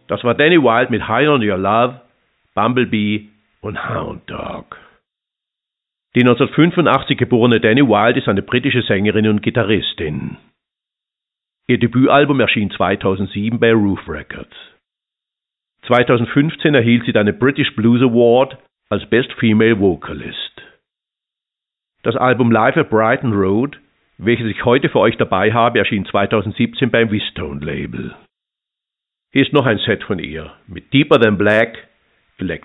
Das war Danny Wilde mit High on Your Love, Bumblebee und Hound Dog. Die 1985 geborene Danny Wilde ist eine britische Sängerin und Gitarristin. Ihr Debütalbum erschien 2007 bei Roof Records. 2015 erhielt sie den British Blues Award als Best Female Vocalist. Das Album Live at Brighton Road, welches ich heute für euch dabei habe, erschien 2017 beim Wistone Label. Hier ist noch ein Set von ihr mit Deeper Than Black,